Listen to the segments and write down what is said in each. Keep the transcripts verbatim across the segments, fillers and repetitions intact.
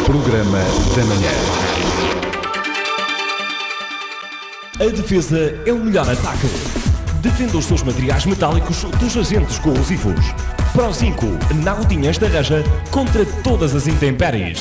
Programa da Manhã. A defesa é o melhor ataque. Defenda os seus materiais metálicos dos agentes corrosivos. Pro cinco, Naudinhas da Reja contra todas as intempéries.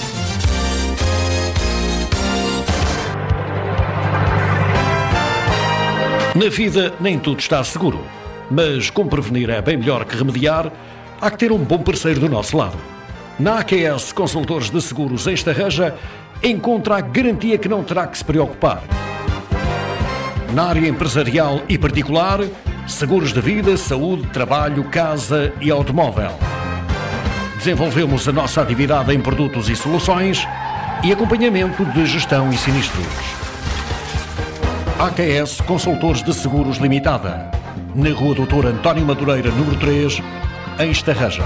Na vida nem tudo está seguro, mas como prevenir é bem melhor que remediar, há que ter um bom parceiro do nosso lado. Na A Q S Consultores de Seguros em Estarreja, encontra a garantia que não terá que se preocupar. Na área empresarial e particular, seguros de vida, saúde, trabalho, casa e automóvel. Desenvolvemos a nossa atividade em produtos e soluções e acompanhamento de gestão e sinistros. A Q S Consultores de Seguros Limitada, na Rua doutor António Madureira, número três, em Estarreja.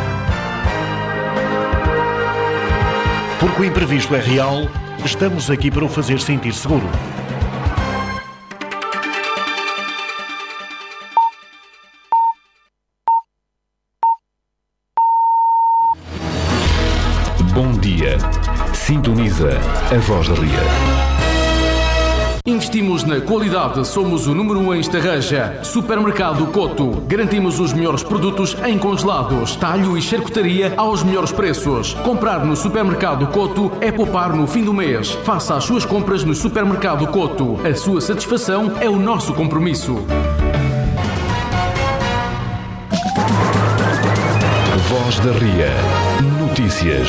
Porque o imprevisto é real, estamos aqui para o fazer sentir seguro. Bom dia. Sintoniza a Voz da Ria. Investimos na qualidade, somos o número um em Estarreja. Supermercado Coto. Garantimos os melhores produtos em congelados, talho e charcutaria aos melhores preços. Comprar no Supermercado Coto é poupar no fim do mês. Faça as suas compras no Supermercado Coto. A sua satisfação é o nosso compromisso. Voz da Ria. Notícias.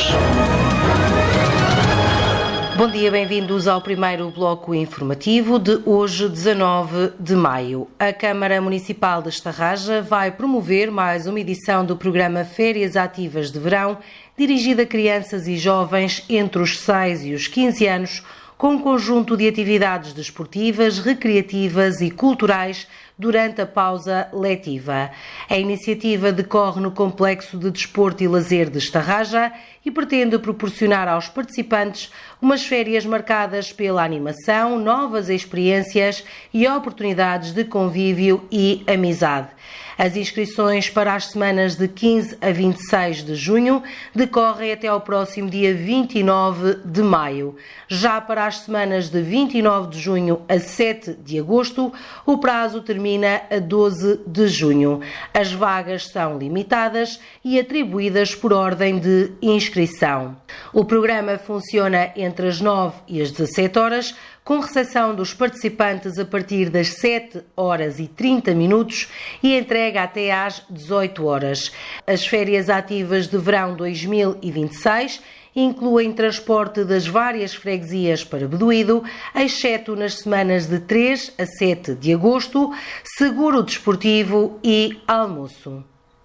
Bom dia, bem-vindos ao primeiro bloco informativo de hoje, dezanove de maio. A Câmara Municipal de Estarreja vai promover mais uma edição do programa Férias Ativas de Verão, dirigida a crianças e jovens entre os seis e os quinze anos, com um conjunto de atividades desportivas, recreativas e culturais durante a pausa letiva. A iniciativa decorre no Complexo de Desporto e Lazer de Estarreja e pretende proporcionar aos participantes umas férias marcadas pela animação, novas experiências e oportunidades de convívio e amizade. As inscrições para as semanas de quinze a vinte e seis de junho decorrem até ao próximo dia vinte e nove de maio. Já para as semanas de vinte e nove de junho a sete de agosto, o prazo termina a doze de junho. As vagas são limitadas e atribuídas por ordem de inscrição. O programa funciona entre as nove e as dezassete horas, com recepção dos participantes a partir das sete horas e trinta minutos e entrega até às dezoito horas. As férias ativas de verão dois mil e vinte e seis incluem transporte das várias freguesias para Bedoido, exceto nas semanas de três a sete de agosto, seguro desportivo e almoço.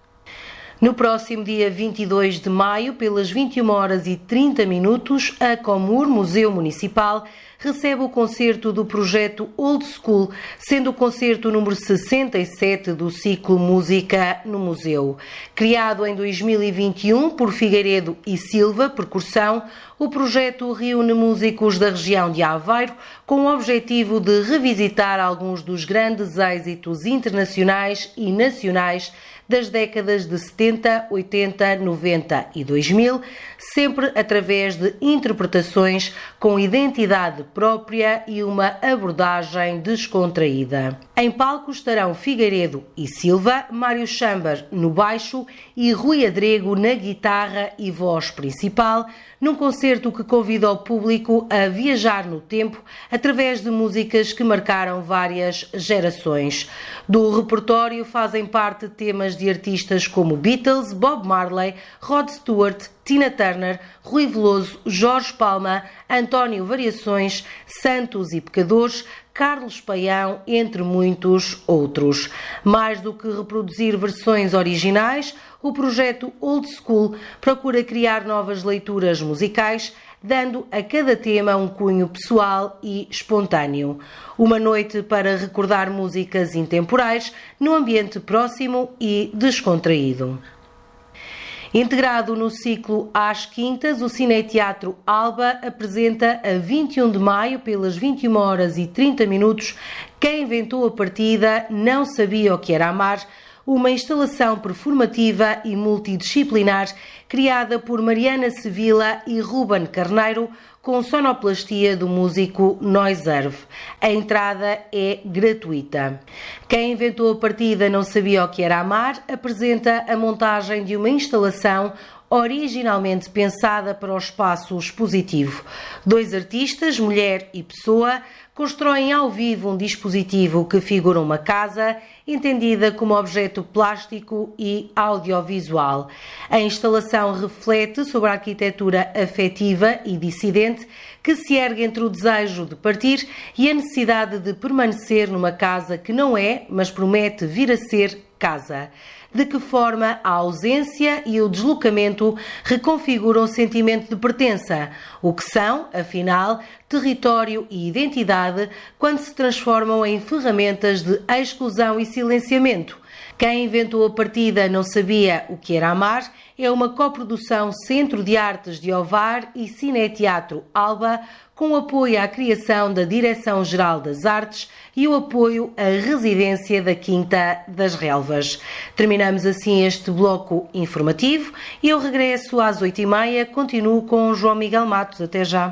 No próximo dia vinte e dois de maio, pelas vinte e uma horas e trinta minutos, a Comur, Museu Municipal, recebe o concerto do projeto Old School, sendo o concerto número sessenta e sete do ciclo Música no Museu. Criado em dois mil e vinte e um por Figueiredo e Silva, percussão, o projeto reúne músicos da região de Aveiro com o objetivo de revisitar alguns dos grandes êxitos internacionais e nacionais das décadas de setenta, oitenta, noventa e dois mil, sempre através de interpretações com identidade própria e uma abordagem descontraída. Em palco estarão Figueiredo e Silva, Mário Chamber no baixo e Rui Adrego na guitarra e voz principal, num concerto que convida o público a viajar no tempo através de músicas que marcaram várias gerações. Do repertório fazem parte temas de artistas como Beatles, Bob Marley, Rod Stewart, Tina Turner, Rui Veloso, Jorge Palma, António Variações, Santos e Pecadores, Carlos Paião, entre muitos outros. Mais do que reproduzir versões originais, o projeto Old School procura criar novas leituras musicais, dando a cada tema um cunho pessoal e espontâneo. Uma noite para recordar músicas intemporais num ambiente próximo e descontraído. Integrado no ciclo Às Quintas, o Cineteatro Alba apresenta a vinte e um de maio, pelas vinte e uma horas e trinta minutos, Quem Inventou a Partida Não Sabia o que Era Amar, uma instalação performativa e multidisciplinar criada por Mariana Sevilla e Ruben Carneiro, com sonoplastia do músico Noiserve. A entrada é gratuita. Quem inventou a partida não sabia o que era amar, apresenta a montagem de uma instalação originalmente pensada para o espaço expositivo. Dois artistas, mulher e pessoa, constroem ao vivo um dispositivo que figura uma casa, entendida como objeto plástico e audiovisual. A instalação reflete sobre a arquitetura afetiva e dissidente que se ergue entre o desejo de partir e a necessidade de permanecer numa casa que não é, mas promete vir a ser casa. De que forma a ausência e o deslocamento reconfiguram o sentimento de pertença, o que são, afinal, território e identidade quando se transformam em ferramentas de exclusão e silenciamento. Quem inventou a partida não sabia o que era amar é uma coprodução Centro de Artes de Ovar e Cineteatro Alba, com apoio à criação da Direção-Geral das Artes e o apoio à residência da Quinta das Relvas. Terminamos assim este bloco informativo e eu regresso às oito e meia. Continuo com João Miguel Matos. Até já.